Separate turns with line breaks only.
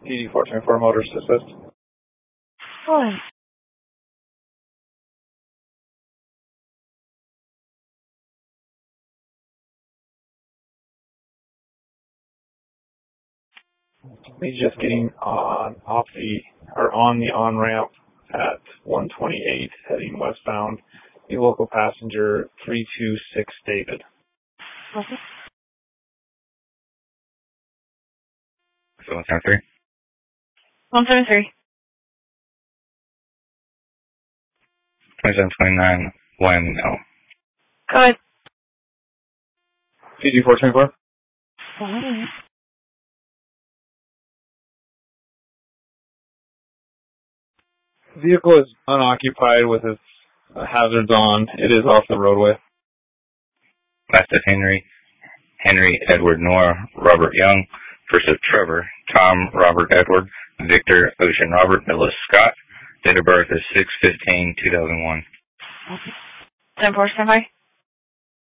PD-424 Motors Assist.
Hold.
He's just getting on the on-ramp at 128, heading westbound. The local passenger 326 David.
Okay.
173.
173.
2729, when no.
Go ahead.
PD-424. Vehicle is unoccupied with its hazards on. It is off the roadway.
Last of Henry Edward Noah, Robert Young versus Trevor, Tom Robert Edward, Victor Ocean Robert, Millis Scott. Date of birth is 6/15/2001.
10-4, stand by.